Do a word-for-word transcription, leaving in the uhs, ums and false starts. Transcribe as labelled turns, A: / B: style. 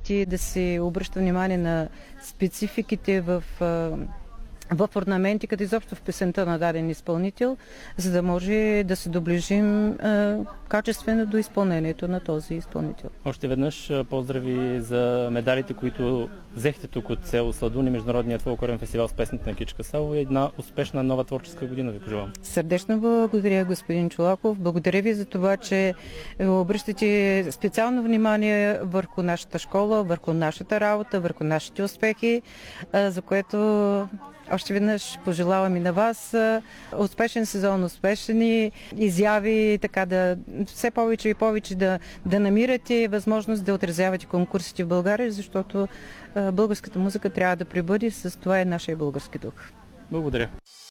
A: ефекти, да се обръща внимание на спецификите в в орнаментиката, изобщо в песента на даден изпълнител, за да може да се доближим е, качествено до изпълнението на този изпълнител.
B: Още веднъж поздрави за медалите, които взехте тук от село Сладун и Международният фолклорен фестивал с песните на Кичка Сало и една успешна нова творческа година ви пожелавам.
A: Сърдечно благодаря, господин Чолаков. Благодаря ви за това, че обръщате специално внимание върху нашата школа, върху нашата работа, върху нашите успехи, за което още веднъж пожелавам и на вас успешен сезон, успешни изяви, така да все повече и повече да, да намирате възможност да отразявате конкурсите в България, защото българската музика трябва да пребъде, с това е нашия български дух.
B: Благодаря.